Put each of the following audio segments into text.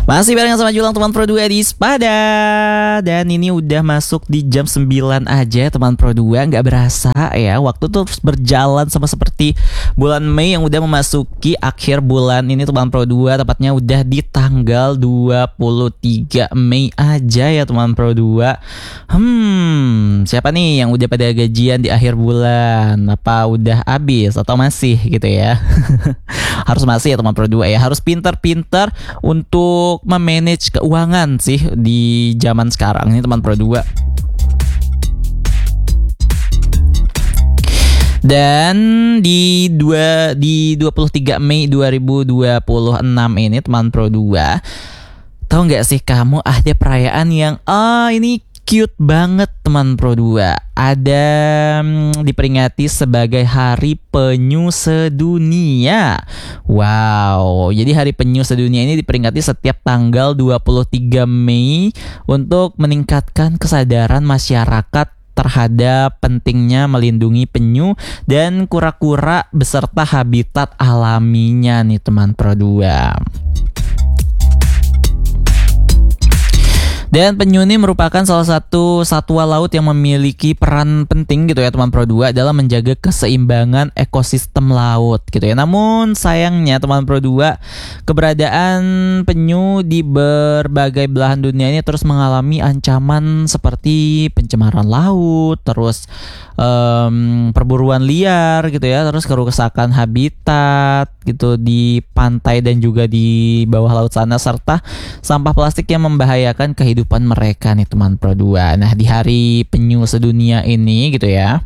Masih bareng sama Julang teman Pro 2 di Spada. Dan ini udah masuk di jam 9 aja teman Pro 2. Gak berasa ya, waktu tuh berjalan sama seperti bulan Mei yang udah memasuki akhir bulan ini teman Pro 2. Tepatnya udah di tanggal 23 Mei aja ya teman Pro 2. Siapa nih yang udah pada gajian di akhir bulan? Apa udah habis atau masih gitu ya? Harus masih ya teman Pro 2 ya. Harus pinter-pinter untuk memanage keuangan sih di zaman sekarang ini teman Pro 2. Dan di 23 Mei 2026 ini teman Pro 2, tahu nggak sih kamu ada perayaan yang ini cute banget teman Pro 2. Ada diperingati sebagai Hari Penyu Sedunia. Wow, jadi Hari Penyu Sedunia ini diperingati setiap tanggal 23 Mei untuk meningkatkan kesadaran masyarakat terhadap pentingnya melindungi penyu dan kura-kura beserta habitat alaminya nih teman Pro 2. Dan penyu ini merupakan salah satu satwa laut yang memiliki peran penting gitu ya teman Pro 2 dalam menjaga keseimbangan ekosistem laut gitu ya. Namun sayangnya teman Pro 2, keberadaan penyu di berbagai belahan dunia ini terus mengalami ancaman seperti pencemaran laut, terus perburuan liar gitu ya, terus kerusakan habitat gitu di pantai dan juga di bawah laut sana, serta sampah plastik yang membahayakan kehidupan mereka nih teman Pro 2. Nah, di Hari Penyu Sedunia ini gitu ya,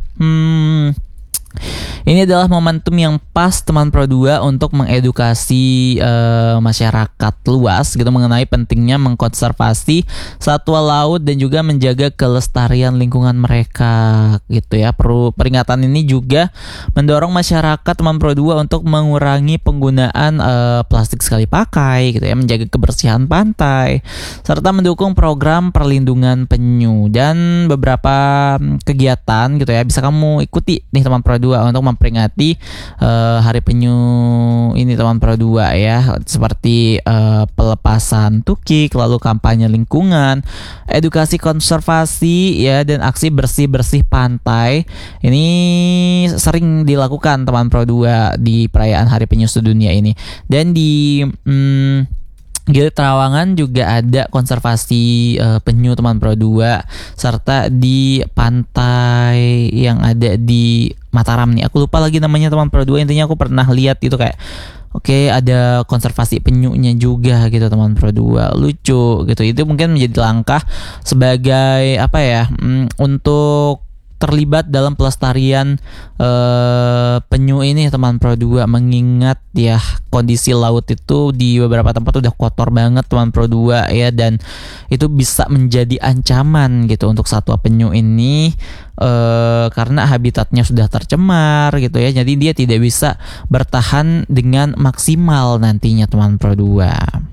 ini adalah momentum yang pas teman Pro 2 untuk mengedukasi masyarakat luas gitu mengenai pentingnya mengkonservasi satwa laut dan juga menjaga kelestarian lingkungan mereka gitu ya. Peringatan ini juga mendorong masyarakat teman Pro 2 untuk mengurangi penggunaan plastik sekali pakai gitu ya, menjaga kebersihan pantai serta mendukung program perlindungan penyu. Dan beberapa kegiatan gitu ya bisa kamu ikuti nih teman Pro 2 untuk memperingati Hari Penyu ini teman Pro 2 ya, seperti pelepasan tukik, lalu kampanye lingkungan, edukasi konservasi ya, dan aksi bersih-bersih pantai. Ini sering dilakukan teman Pro 2 di perayaan Hari Penyu Sedunia ini. Dan di Gili Trawangan juga ada konservasi penyu teman Pro 2, serta di pantai yang ada di Mataram nih, aku lupa lagi namanya teman Pro 2. Intinya aku pernah lihat itu kayak ada konservasi penyunya juga gitu teman Pro 2. Lucu gitu. Itu mungkin menjadi langkah sebagai untuk terlibat dalam pelestarian penyu ini teman Pro 2, mengingat ya kondisi laut itu di beberapa tempat udah kotor banget teman Pro 2 ya, dan itu bisa menjadi ancaman gitu untuk satwa penyu ini karena habitatnya sudah tercemar gitu ya, jadi dia tidak bisa bertahan dengan maksimal nantinya teman Pro 2.